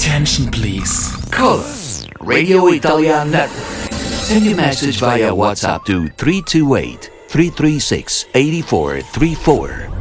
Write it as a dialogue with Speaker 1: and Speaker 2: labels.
Speaker 1: Attention please.
Speaker 2: Call Radio Italian Network. Send your message via WhatsApp to 328 336 8434.